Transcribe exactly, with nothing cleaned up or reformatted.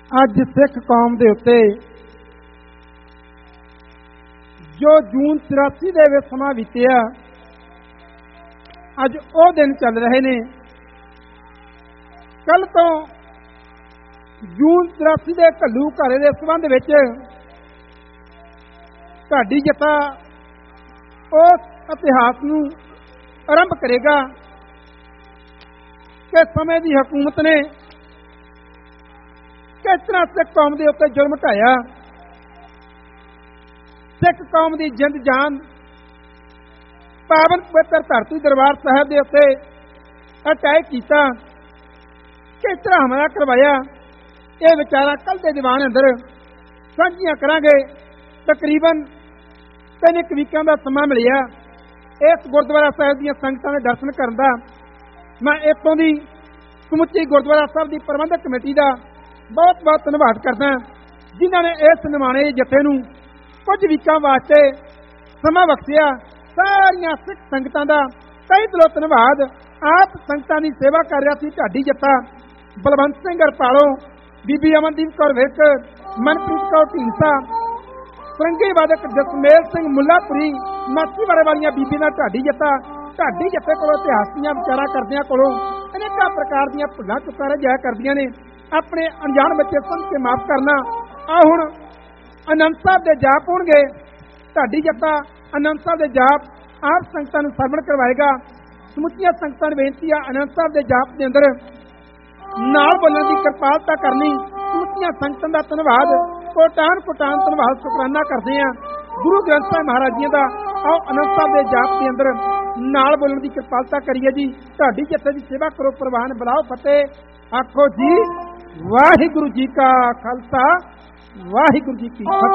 ਅੱਜ ਸਿੱਖ ਕੌਮ ਦੇ ਉੱਤੇ ਜੋ ਜੂਨ ਚੁਰਾਸੀ ਦੇ ਵਿੱਚ ਸਮਾਂ ਬੀਤਿਆ, ਅੱਜ ਉਹ ਦਿਨ ਚੱਲ ਰਹੇ ਨੇ। ਕੱਲ ਤੋਂ ਜੂਨ ਚੁਰਾਸੀ ਦੇ ਘੱਲੂ ਘਾਰੇ ਦੇ ਸੰਬੰਧ ਵਿੱਚ ਢਾਡੀ ਜੱਥਾ ਉਸ ਇਤਿਹਾਸ ਨੂੰ ਆਰੰਭ ਕਰੇਗਾ ਕਿ ਸਮੇਂ ਦੀ ਹਕੂਮਤ ਨੇ ਕਿਸ ਤਰ੍ਹਾਂ ਸਿੱਖ ਕੌਮ ਦੇ ਉੱਤੇ ਜ਼ੁਲਮ ਢਾਇਆ, ਸਿੱਖ ਕੌਮ ਦੀ ਜਿੰਦ ਜਾਨ ਪਾਵਨ ਪਵਿੱਤਰ ਧਰਤੀ ਦਰਬਾਰ ਸਾਹਿਬ ਦੇ ਉੱਤੇ ਅਟੈਕ ਕੀਤਾ, ਕਿਸ ਤਰ੍ਹਾਂ ਹਮਲਾ ਕਰਵਾਇਆ। ਇਹ ਵਿਚਾਰਾਂ ਕੱਲ੍ਹ ਦੇ ਦੀਵਾਨ ਅੰਦਰ ਸਾਂਝੀਆਂ ਕਰਾਂਗੇ। ਤਕਰੀਬਨ ਤਿੰਨ ਇੱਕ ਵੀਕਾਂ ਦਾ ਸਮਾਂ ਮਿਲਿਆ ਇਸ ਗੁਰਦੁਆਰਾ ਸਾਹਿਬ ਦੀਆਂ ਸੰਗਤਾਂ ਦੇ ਦਰਸ਼ਨ ਕਰਨ ਦਾ। ਮੈਂ ਇੱਥੋਂ ਦੀ ਸਮੁੱਚੀ ਗੁਰਦੁਆਰਾ ਸਾਹਿਬ ਦੀ ਪ੍ਰਬੰਧਕ ਕਮੇਟੀ ਦਾ ਬਹੁਤ ਬਹੁਤ ਧੰਨਵਾਦ ਕਰਦਾ, ਜਿਨ੍ਹਾਂ ਨੇ ਇਸ ਨਿਮਾਣੇ ਜੱਥੇ ਨੂੰ ਕੁਝ ਵੀਕਾਂ ਵਾਸਤੇ ਸਮਾਂ ਬਖਸ਼ਿਆ। ਸਾਰੀਆਂ ਸਿੱਖ ਸੰਗਤਾਂ ਦਾ ਤਹਿ ਦਿਲੋਂ ਧੰਨਵਾਦ। ਆਪ ਸੰਗਤਾਂ ਦੀ ਸੇਵਾ ਕਰ ਰਿਹਾ ਸੀ ਢਾਡੀ ਜੱਥਾ ਬਲਵੰਤ ਸਿੰਘ ਹਰਪਾਲੋਂ, ਬੀਬੀ ਅਮਨਦੀਪ ਕੌਰ ਵਿਰਕ, ਮਨਪ੍ਰੀਤ ਕੌਰ ਢੀਂਡਸਾ, ਫਰੰਗੀ ਵਾਦਕ ਜਸਮੇਲ ਸਿੰਘ ਮੁੱਲਾਪੁਰੀ, ਮਾਛੀਵਾੜੇ ਵਾਲੀਆਂ ਬੀਬੀ ਦਾ ਢਾਡੀ ਜੱਥਾ ਢਾਡੀ ਜੱਥੇ ਕੋਲੋਂ ਇਤਿਹਾਸ ਦੀਆਂ ਵਿਚਾਰਾਂ ਕਰਦਿਆਂ ਕੋਲੋਂ ਅਨੇਕਾਂ ਪ੍ਰਕਾਰ ਦੀਆਂ ਭੁੱਲਾਂ ਚੁੱਕਾਂ ਰਹਿ ਜਾਇਆ ਕਰਦੀਆਂ ਨੇ। ਆਪਣੇ ਅਣਜਾਣ ਬੱਚੇ ਸਮਝ ਕੇ ਮਾਫ਼ ਕਰਨਾ। ਆ ਹੁਣ ਆਨੰਦ ਸਾਹਿਬ ਦੇ ਜਾਪ ਹੋਣਗੇ। ਢਾਡੀ ਜੱਥਾ ਆਨੰਦ ਸਾਹਿਬ ਦੇ ਜਾਪ ਆਪ ਸੰਗਤਾਂ ਨੂੰ ਸਰਵਣ ਕਰਵਾਏਗਾ। ਸਮੁੱਚੀਆਂ ਸੰਗਤਾਂ ਨੂੰ ਬੇਨਤੀ ਆ, ਆਨੰਦ ਸਾਹਿਬ ਦੇ ਜਾਪ ਦੇ ਅੰਦਰ ਨਾਲ ਬੋਲਣ ਦੀ ਕਿਰਪਾਲਤਾ ਕਰਨੀ। ਸਮੁੱਚੀਆਂ ਸੰਗਤਾਂ ਦਾ ਧੰਨਵਾਦ, ਕੋਟਾਨ ਕੋਟਾਨ ਧੰਨਵਾਦ ਸ਼ੁਕਰਾਨਾ ਕਰਦੇ ਆ ਗੁਰੂ ਗ੍ਰੰਥ ਸਾਹਿਬ ਮਹਾਰਾਜ ਜੀ ਦਾ। ਆਓ ਆਨੰਦ ਸਾਹਿਬ ਦੇ ਜਾਪ ਦੇ ਅੰਦਰ ਨਾਲ ਬੋਲਣ ਦੀ ਕਿਰਪਾਲਤਾ ਕਰੀਏ ਜੀ। ਢਾਡੀ ਜੱਥੇ ਦੀ ਸੇਵਾ ਕਰੋ, ਪ੍ਰਵਾਨ ਬੁਲਾਓ, ਫਤਿਹ ਆਖੋ ਜੀ। ਵਾਹਿਗੁਰੂ ਜੀ ਕਾ ਖਾਲਸਾ, ਵਾਹਿਗੁਰੂ ਜੀ ਕੀ ਫਤਿਹ।